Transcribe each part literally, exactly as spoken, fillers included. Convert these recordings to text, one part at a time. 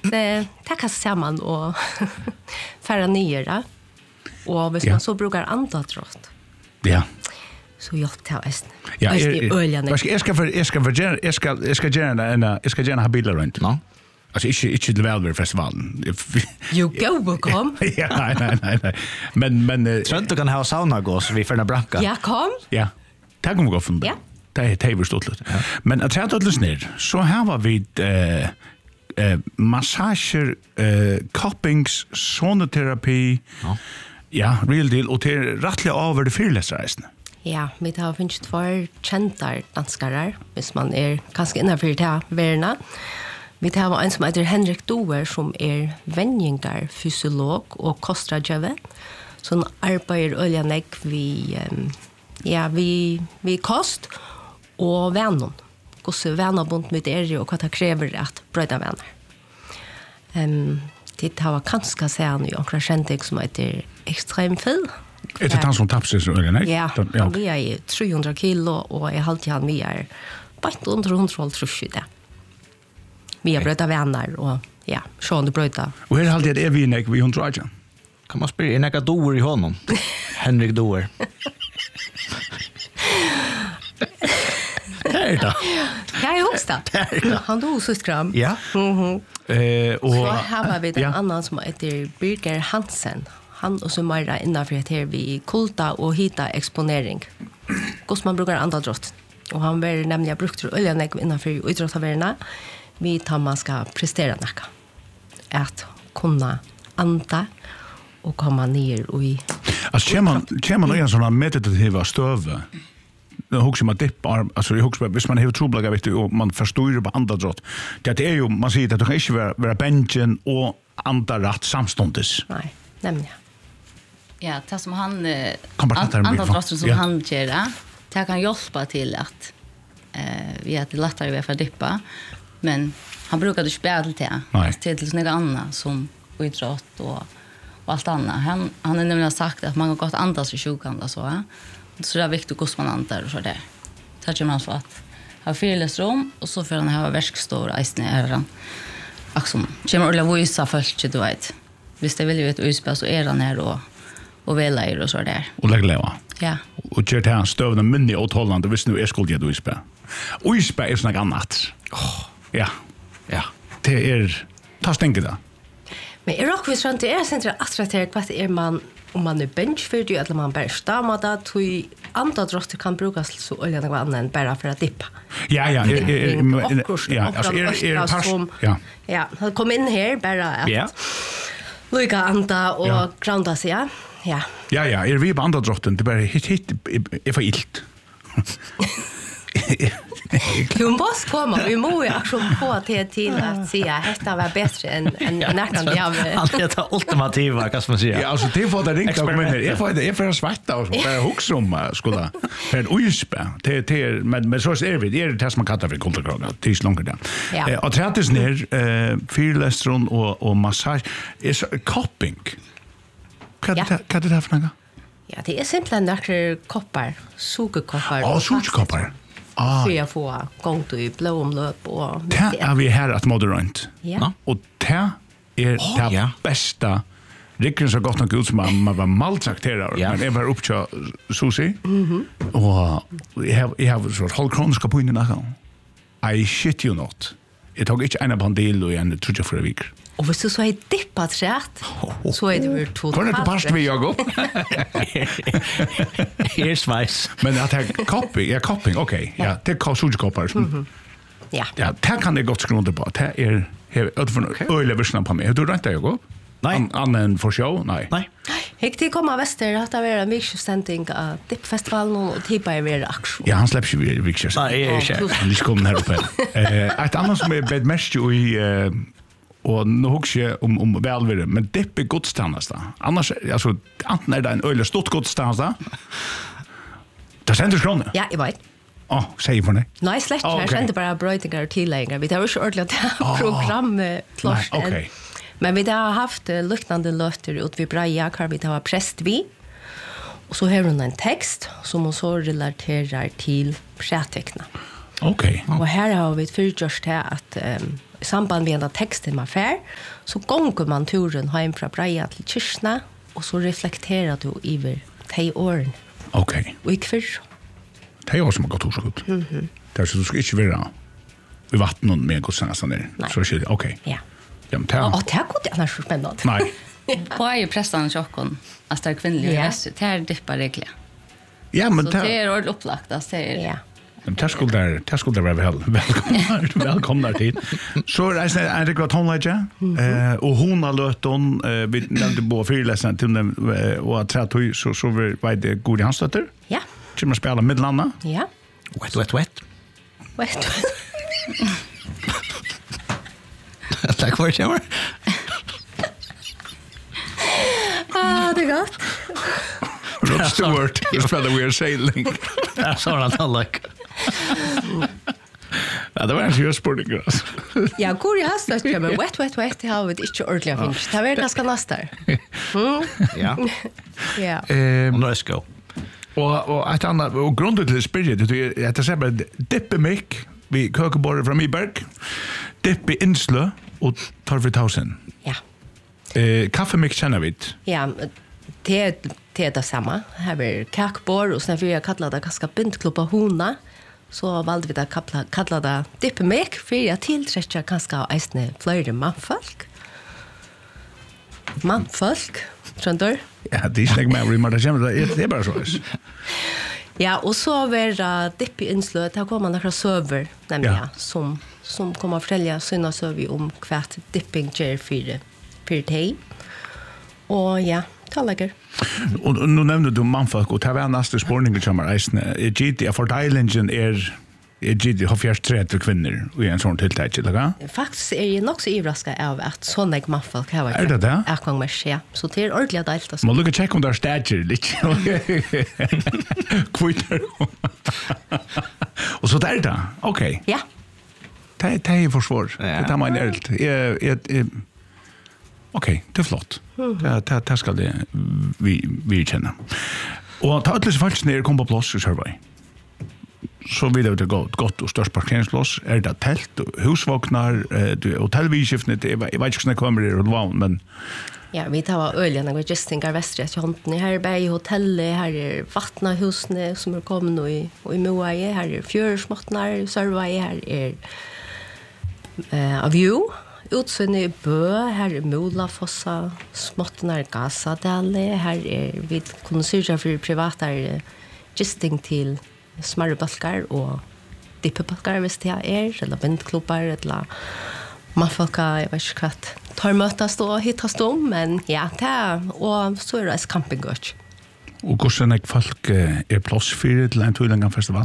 eh, tacka samman och färra nyare. Och hvis Ja. man så brukar andadrott. Ja. Så jag tar väst. Ja, Väst er- i er- öljan. Vad ska jag ska för jag ska för gärna jag ska jag ska gärna en jag ska gärna ha bilar runt. No. Alltså inte inte till Välbergfestivalen. You go kom. Ja, nej nej nej nej. Men men eh, Trent du kan ha sauna gås vi förna bracka. Ja, kom. ja. Det kommer gå från. Ja. Det är det är stort. Men att träta lite ner. Så här var vi eh eh massager, eh cuppings, sonoterapi. Ja. Ja, real deal och till rättliga över det fyrläsreisen. Ja, vi har finnst två kända danskarar, hvis man är kanske innanför det värna. Vi har en som heter Henrik Doer som är vänjingar, fysiolog och kostrådgivare. Så han arbetar öljanägg vi um, ja, vi vi kost och vänner. Hur så vännerbund med er och vad det kräver att bröda vänner. Ehm det har kanske sen ju och kände som heter extrem fil. Är det han som tappar sig eller nej? Ja, ja. han väger trehundra kilo och jag alltid han väger bara under hundra trus det. Vi har bröta vänner och ja, så det bröta. Och här alltid är vi näck vi hon tror jag. Kan man spela några doer i honom? Henrik Doer. Det är det. Ja, jag också. Han dog så skram. Ja. Mhm. Eh och Så här har vi en ja. annan som heter Birger Hansen. Han och så mera innanför det här vi kulta och hita exponering. Hur man brukar andadrott. Och han var nämligen brukt för öljan innanför idrottavärna. Vi tar man ska prestera näka. Att kunna anta och komma ner och i. Alltså kör man kör man en sån meditativa stöve. Det hooks man dippar alltså det hooks hvis man har trubbel vet du och man förstår på andra drott. Det är ju man säger att du kan inte vara vara benchen och andra rätt samstundes. Nej, nämligen. Ja, det som han eh, Kom bara ta det med andra mikrofon. droster som Ja. han gör, det kan hjälpa till att eh vi att det lättare vi för dippa, men han brukar inte spela till det. Nej. Till till något annat som idrott och och allt annat. Han han har nämligen sagt att man har gått andas i sjukan så va. Så det är viktigt hur man antar och så där. Tar man så att ha friluftsrum och så för han ha verkstår isen är han. Axom. Kommer alla visa först du vet. Hvis det vill ju ett utspel så är han här och och väl och så där. Och lägga leva. Ja. Och kör till han stövna minne och hållande visst nu är skuld jag du ispe. Och ispe är såna annat. Åh, ja. Ja. Det är ta stänker det. Men är också visst det är centrum attraktivt vad är man om man är bench för det eller man bara stammar där till andra drotter kan brukas så öljan något annat bara för att dippa. Ja, ja, är är ja, alltså är är pass. Ja. Ja, han kom in här bara att Ja. Luka anda och Ja. grounda sig, ja. Ja. Ja, ja, är vi på andra drotten det bara hit hit är för ilt. Du måste komma, vi må ju också få det till att säga att detta var bättre än än nästan jag. Han är det ultimativa, kan man säga. Ja, alltså det får det ringt och men jag får det är för svarta och så bara hooks om skulle för en uspe. Det det men men så är det det är det som man kallar för kontrakrona. Det är långt där. Ja. Eh och trättes ner eh fyrlästron och och massage är så cupping. Kan Ja. det kan det där för något? Ja, det är simpelt några koppar, sugekoppar. Ja, sugekoppar. Ah, För jag får gång till blomlöp och det är vi här att moderant. Ja. Och det är det ja. bästa. Rickren så gott nog ut som man var maltrakterad. Ja. Men jag var upp till sushi. Mhm. Och jag har jag har så halvkroniska på innan. I shit you not. Jag tog inte en bandil och en trutja för en vecka. Och hvis du så är dippat rätt så är det väl totalt. Kan inte passa vi jag upp? Är svejs. Men att jag copy, jag copying, okej. Ja, det är sushi-koppar. Ja. Ja, det kan jag gott skriva på. Det är över öle versionen på mig. Du rätt jag upp? Nej. Annen för show? Nej. Nej. Hick till komma väster att det var en viksändning av dippfestivalen och tippa i vår aktion. Ja, han släpps ju vid Vikshas. Nej, är inte. Han är kommen här uppe. Eh, ett annat som är bed mest ju i eh och nu hugger jag om om välvärde, men dipp är godstannast. Annars alltså antingen är det en öle stort godstannast. Det sänder skrån. Ja, jag vet. Ja, säg för dig. Nej, släkt. Ah, Jag okej. kände bara brötingar och tilläggar. Vi har ju ordentligt program klart. Nej, okej. Men vi har haft uh, liknande löter ut vid Braja, kvar vi har präst vi. Och så har hon en text som hon så relaterar till prätekna. Okej. Och här har vi förgjort det att um, i samband med en texten man fär så gånger man turen hem från Breja till Kirchna och så reflekterar du över de åren. Okej. Och i kvar. Det är också som har gått hos gut. Mhm. Det är så du ska inte vara i vattnet med godstjänsten där. Så är det okej. Ja. Ja, men det Och det går det annars spännande. Nej. På är ju prästan tjockon. Alltså det är kvinnliga Ja. rest. Det är dippar regler. Ja, men Så det det är ordentligt upplagt. Alltså det är... Ja. men det skulle där, det skulle vara väl välkomna, välkomna tid. Så är det en riktigt tonläge. Eh och hon har lött hon vi nämnde bo fyrläsaren till dem och att träta så så var det god i hans stötter. Ja. Kommer spela midlanda. Ja. Wet, wet, wet. Vet Tack för det. Ah, det är gott. Rod Stewart, you spelled we are sailing. Ja, så har han like. Ja, det var en seriös sporting. Ja, går jag hast det men wet wet wet det har vi inte ordentligt fint. Det var ganska nastar. Ja. Ja. Ehm Och nu ska gå. och och ett annat och grunden till spirit det är att säga bara dippe mig vi kökeborre från Iberg. Dippe inslö och tolv tusen. Ja. Eh kaffemix känner vi. Ja, det är det är det samma. Här är kakbor och sen för jag kallar det ganska bindklubba hona. Så valde vi det kalla kalla det dippe mig för jag tillträcker ganska ästne flera manfolk. Manfolk, tror du? Ja, det är inte mer rimmer det kommer det är bara så. Ja, och så var det dippe inslöt. Här kommer några söver, nämligen, Ja. som, som kommer att förtälja sina söver om kvart dipping ger för, för dig. Och ja, tallager. Och nu nämnde du manfolk och det var nästa spårning som är eisne. Är G T för Thailandien är är G T har fjärde trettio kvinnor och en sån tilltag eller va? Faktiskt är jag nog så överraskad av att sådana jag manfolk har varit. Är det det? Jag kan med ja. Så det är ordentligt delt. Alltså. Man lukar checka om det är stature lite. Kvitter. Och så där då. Okej. Ja. Det det är försvar. Ja. Det tar man ärligt. Jag jag okej, det är flott. Det det det ska det vi vi känna. Och ta alla falsk ner kom på plats i Survey. Så vidare det gott gott och störst parkeringsplats är det tält och husvagnar eh hotellviskiftne det jag vet inte när kommer det och men Ja, vi tar öljan och justingar västret i hånden. Här är berg hotellet, här är vattnahusne som är kommit i och i Moaie, här är fjörsmottnar, Sörvaie, här är eh av view. Utsynne i Bø, her er Molafossa, Smottnar Gasadale, her er vi kunne syrja for privata gisting til smarre balkar og dippebalkar hvis det er, eller bindklubbar, eller mannfolka, jeg vet ikke hva, tar møtast og hittast om, men ja, det er, og så er det campinggård. och hvordan er folk er plass for til en Tøylangan festival?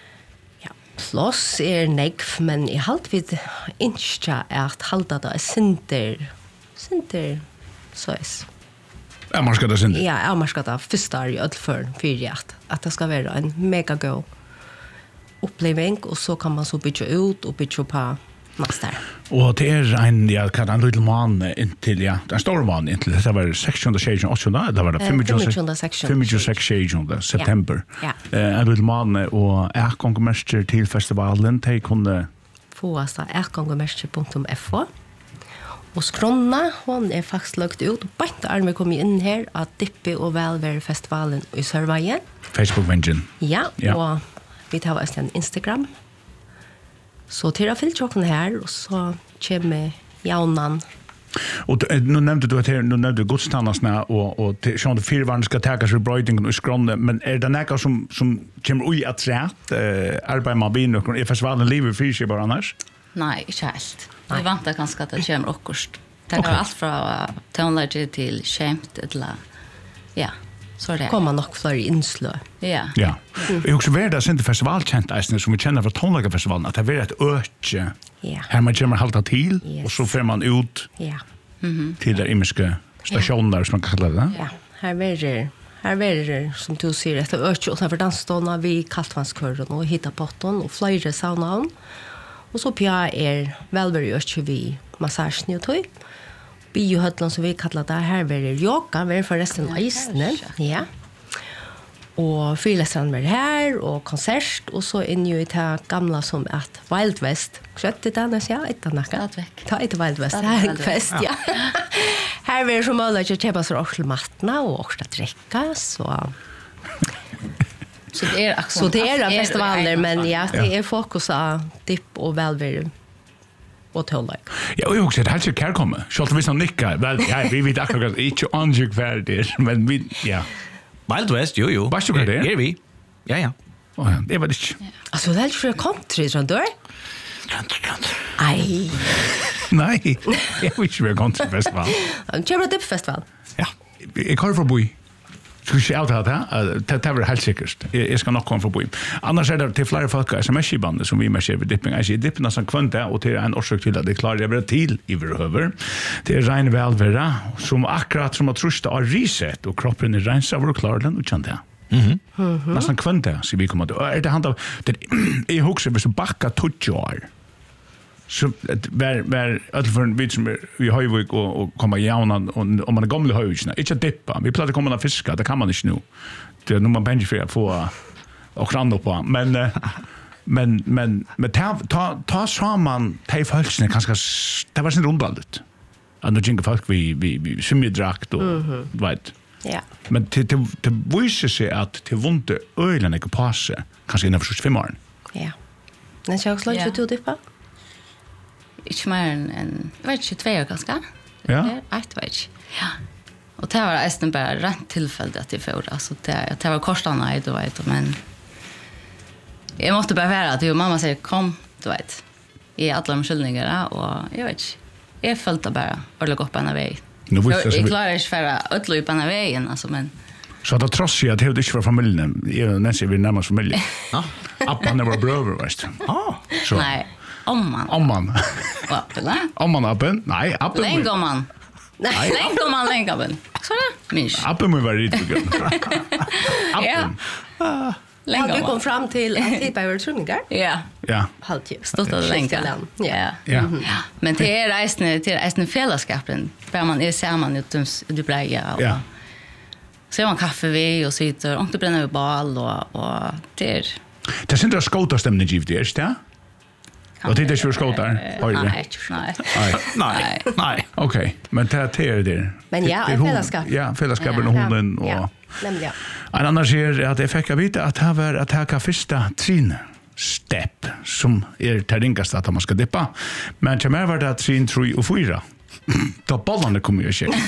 Plås er negv, men jeg halt vid ikke at halda det er sinter, sinter, så er Ja, man skal da synde. Ja, jeg marska det første år i ødelføren, fyrir at, at det skal være en mega god oppleving, og så kan man så bygge ut og bygge på neste her. Og det er en, ja, hva er en liten mann inntil, ja, en stor mann inntil, det var seksjon, seksjon, åttende, det var det femogtjúgunda, seksjon. femogtjúgunda, seksjon, september. Ja. En liten mann og jeg konkurrenter til festivalen, de kunne Få oss da erkongomerskje punktum f o. Og skronna, hon er faktisk lagt ut, og bare er vi kommet inn her at Dippe og Velværefestivalen i Sørveien. Facebook-vengen. Ja, Ja. og vi tar oss en Instagram. Så til å fylle tjokken her, og så kommer jaunan. Og du- nu nevnte du at her, nu nevnte du godstannasna, og, og til, sånn at fyrvaren skal taka seg brøydingen og skronne, men er det nekka som, som kommer ui at rett, eh, arbeid med bin, og er festivalen livet fyrir seg bare annars? Nej, inte helt. Vi vantar ganska att det kommer okkurst. Det Okej. är allt från tonläge till skämt eller ja, så är det. Kommer nok flere innslø. Ja. Ja. Jag också värda att inte festivalkänt eisen som vi känner från tonläggarfestivalen att det är ett öke. Ja. Här man kommer halta till Yes. och så får man ut Ja. till där imiska stationer som man kan kalla det. Ja, her verer, her verer, som du sier, etter øke utenfor dansstående vi kaltvanskøren og hitta potten og flere saunaen. Og så pja er velver øke vi massasjen og tøy. Biohøtlen som vi kallar det, her verer yoga, verer forresten eisene. Ja. och fyllestran med här och konsert och så in ju i det gamla som att Wild West. Skött det annars ja, ett annat. Ta ett Wild West. Här fest ja. Här vill som alla att köpa så också matna och också dricka så. Så det är Så det är festivaler men ja, det är fokus på dipp och välvärd och tåla. Ja, och jag också det här ska kär komma. Schalt vi som nickar. Väl, ja, vi vet akkurat inte anjuk värd det, men vi ja. Wild West, jo jo. Varst du vad det är? Är vi? Ja ja. Oh, ja, det var det inte. Alltså det är för country tror du? Aj. Nej, jag vill inte vara countryfestival. Kör det festival. Ja, jag kommer förbi. Ska vi se allt det det det var helt säkert. Jag ska nog komma förbi. Annars är det till flera folk som är i bandet som vi med sig vid dipping. Jag ser dippen som kvanta och till en orsak till att det klarar jag till i över. Det är rein välvera som akkurat som att trusta av reset och kroppen är rensa och klar den och kände. Mhm. Mhm. Nästan kvanta så vi kommer då. Är det hand av det är också så backa tutjar. Så var var alltså vi som vi har ju och och komma jauna och om man är gamla husna inte att dippa vi planerar komma och fiska det kan man inte nu det är nog man bänge för att få och randa på men men men med ta ta ta samman ta folksne kanske det var sin rundballet andra jinga folk vi vi vi symmedrakt och vet ja men det det det visar sig att till vunte ölen är passe kanske innan för fem år ja när jag slår ut dippa. Ikke mer enn, en, jeg vet ikke, tve år ganske. Ja? Ett vet ikke. Ja. Og det var nesten bare rent tilfelle at jeg får. Altså, det, det var korsene, du vet. Men jeg måtte bare være at jo, mamma sier, kom, du vet. I alle omskyldninger, og jeg vet ikke. Jeg følte bare å lukke opp en vei. Nu visste jeg, jag jeg så klarer ikke for å utløpe på en veien, altså, men... så det trots att det inte var familjen jag nästan vi närmast familj. Ja. Appan var bröder, vet du. Ah. Så. Nej, om man. Om man. Vad, eller? Om man appen? Nej, appen. Länge om man. Nej, länge om man, länge om man. Så det? Minst. Appen må vara riktigt bra. Ja. Ja, Länge du om kom man. fram till att tippa över trunningar. Ja. Ja. Halt ju. Stått länge. Ja. Ja. Men det är reisende, det är reisende fällskapen. Bara man är samman ut du breja. Ja. Så man kaffe vi och sitter och inte bränner vi bal och och det är Det syns det skota stämning givet det, är det? Och det är inte för skotar. Oj. Nej, nej. Nej. Nej, nej. Okej, men det är det. Men ja, Det är en hon- fällskap. Ja, fällskapen och hunden och Ja, nämligen. en annan ser att jag fick veta att här var att här första trin step som är det ringaste att man ska dippa. Men till mig var det trin tre och fyra. Då bollarna kommer ju ske.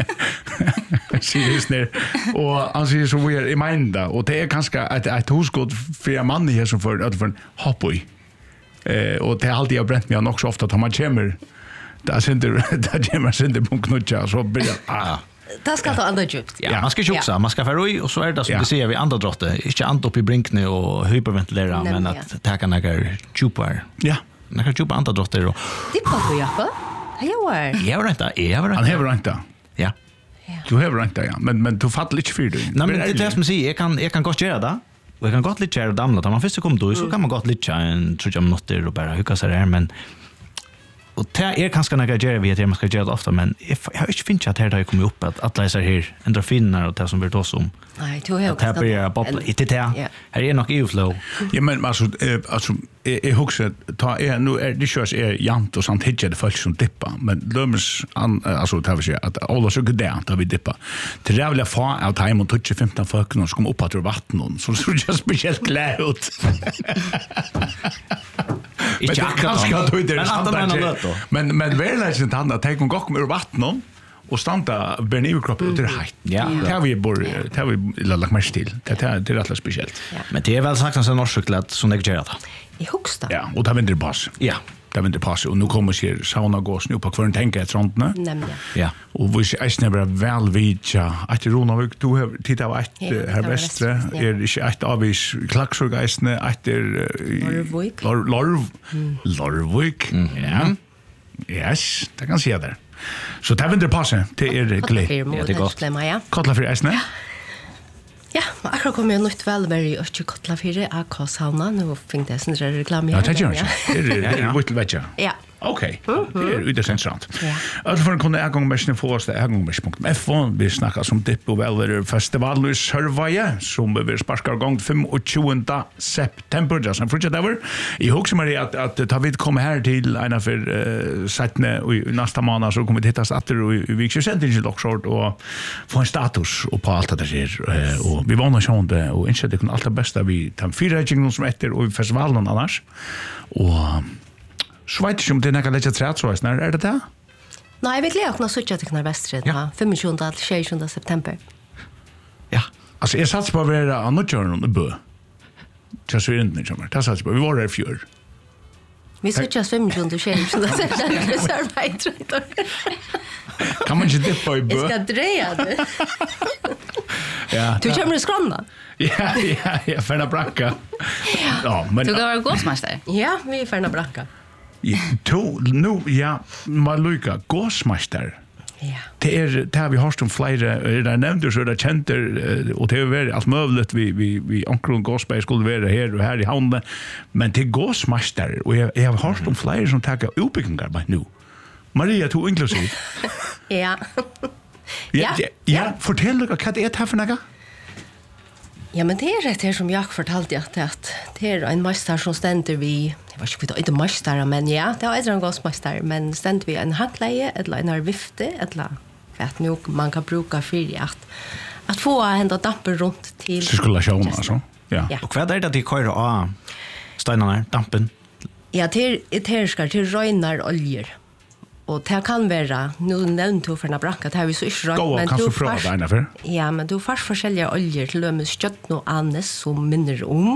Seriöst ner. Och han säger så vi är i minda och det är ganska ett ett husgård för en man här som för att för en hoppoj. Eh och det har alltid jag bränt mig också så ofta att man kommer där sen det där kommer sen det på knutcha så blir det ah. Det ska ta andra djupt. Ja, man ska tjoxa, man ska färra i och så är det som Ja. det ser vi andra drotte. Inte anda upp i brinkne och hyperventilera men Nämligen. att ta kan några djupar. Ja. Några djupa andra drotter och Tippa du, Jakob? Ja, var. jag var inte, jag var Han inte. har inte. Ja. Du har inte ja, men men du fattar lite för det. Nej, men det är det som säger, jag kan jag kan gott göra det. Och jag kan gott lite göra det damla. När man först kommer då så kan man gott lite en tror jag minuter och bara hugga sig där men och det är kanske några göra vi att man ska göra det ofta men jag jag har inte fint att det har kommit upp att alla är här endorfiner och det som vi då som Nej, du har att det börjar bobbla i det här. Ja. Här är nog E U-flow. Ja, men alltså, eh, alltså jag huxar ta är nu är det körs är jant och sånt hittar det folk som dippa men löms alltså det har vi säga att alla så good där där vi dippa. Det är väl få att time och touch femton folk och kom upp att vatten och så så just speciellt klä ut. Inte Kanske att du inte Men att man har då. Men men väl är det inte att ta en gång ur vatten och stanta bernivkroppen ut det här. Ja. Det har vi bor det har vi lagt mest till. Det är det är rätt speciellt. Men det är väl sagt att en norsk att som det gör det. I högsta. Ja, och det vänder pass. Ja. Det vänder pass och nu kommer sig sauna gås nu på kvar tänka ett sånt nu. Nämligen. Ja. Och vi är inte bara väl vidja att Ronavik du har tittat på ett Ja, det här var västra västra, ja. är inte ett avis klaxorgeisne att är Lorvik. Lorv Lorvik. Ja. Yes, det kan se där. Så det vänder pass det är glädje. Ja, det är gott. Ja. Kolla för isne. Ja, akkurat kom jag nytt väl very i Östje Kotla fyra A K sauna nu fick det sen reklam Ja, det gör det. Det är det vill vecka. Ja. Okej. Det är ytterst intressant. Ja. Alltså för kunna ägång med få oss ägång punkt f vi snackar som Dipp och Väller festival i Sörvaje som vi sparkar igång tjugofemte september just en frutja där. I hooks med att att ta vid komma här till ena för uh, sättne och nästa månad så kommer det hittas att i veckan sen till Lockshort och få en status och på allt det där uh, och vi var nog sjön det och inte det kan allt det bästa vi tar fyra jinglar som efter och festivalen annars och så vet jag om det är några lägga träd så är är det det? Nej, vi glömde att söka till Knarvestred ja. femtjugande till tjugosjunde september. Ja. Alltså jag satt på att vara annat görn och bö. Just vi inte kommer. Det satt på. Vi var där fjör. Vi söker femtjugande till tjugosjunde september så är det kan man inte dippa i bö? Jag ska dreja det. Ja. Du kommer att skråna. Ja, ja, ja, Ferna Bracka. Ja, men Du kan vara gåsmästare. Ja, vi är Ferna Bracka. To, nu, ja, Maluka, gåsmästare. Ja. Det är det har vi hört om flera där nämnde så där känter och det är väl allt möjligt vi vi vi ankron gospel skulle vara här och här i handen men till gåsmästare och jag jag har hört om flera som tar uppbyggingar bara nu. Maria tog inklusiv. Ja. Ja, ja, ja, fortell dig vad det är här för något. Ja, men det är rätt här som jag fortalte att att det är en mästare som ständer vi, det var inte inte mästare men ja, det är en gåsmästare men ständer vi en handleje eller en vifte eller vet nu man kan bruka för att att få hända dampen runt till cirkulation alltså. Ja. Och vad är det att det kör av steinarna dampen? Ja, till det ska till röjnar oljor. Och det kan vara, nu nämnde du för en bracka, det har vi så inte rönt. Men du prova det ena för? Ja, men du får forskjellige oljer til lømme støtt noe annet som minner om.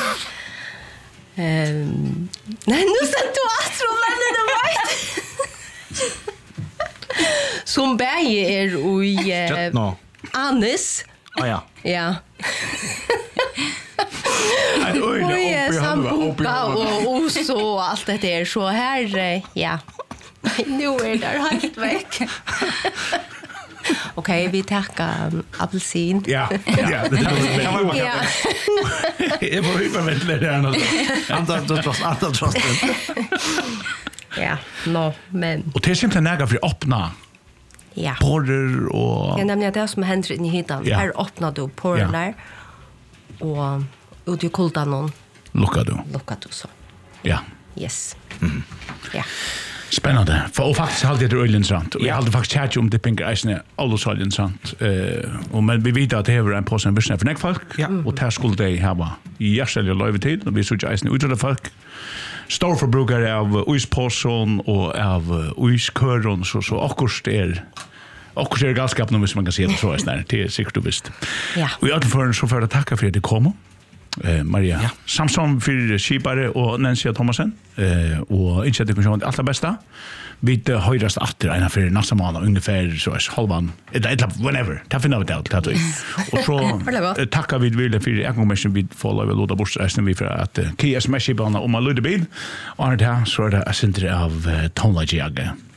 um, nei, nå sendte du at rollene det var som bæge er ui Støtt nå? Anis. Ah ja. Ja. Oj, Oj, sambuka og os og alt det der. Så her, ja. Nu är det helt väck. Okej, vi tackar um, apelsin. Ja, ja, det kan man. Ja. Jag får hypa med det där något. Andra trots andra trots. Ja, no, men. Och det är simpelt näga för att öppna. Ja. Porrer och Jag nämner det som händer in i hitan. Ja. Här öppnar du porren där. Och ut i kultan någon. Luckar du. Luckar du så. Ja. Yes. Mm. Ja. Spännande. För och faktiskt hade det ölen sant. Och jag hade faktiskt chat om dipping isne alls ölen sant. Eh och men vi vet att det är en person vision för folk. Ja. Och där skulle det ha jästel löve tid och vi så isne utåt folk. Stor förbrukare av uispåsen och av uisköron så så akkurat är och så är galskap nu måste man kan se det så är det det är säkert du visst. Ja. Och jag får så för att tacka för att det kom. Eh Maria. Ja. Samson för Skipare och Nancy Thomasen. Eh och inte det kan allt det bästa. Vi det höjdas åter ena för nästa månad ungefär så är halvan eller whenever. Ta finna ut det att och så tackar vi vill för jag kommer vi follow vi låta bort resten vi för att K S Meshi bana om man lite bil och det här så är det är av tonlage